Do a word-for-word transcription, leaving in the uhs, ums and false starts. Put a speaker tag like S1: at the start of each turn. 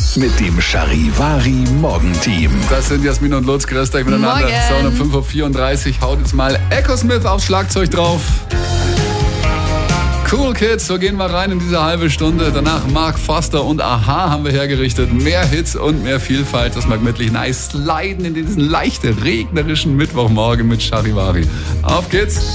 S1: mit dem Charivari Morgenteam.
S2: Das sind Jasmin und Lutz, grüßt euch miteinander.
S3: Morgen.
S2: So, um fünf Uhr vierunddreißig haut jetzt mal Echo Smith aufs Schlagzeug drauf. Cool Kids, so gehen wir rein in diese halbe Stunde. Danach Mark Foster und Aha haben wir hergerichtet. Mehr Hits und mehr Vielfalt. Das mag gemütlich nice sliden in diesen leicht regnerischen Mittwochmorgen mit Charivari. Auf geht's!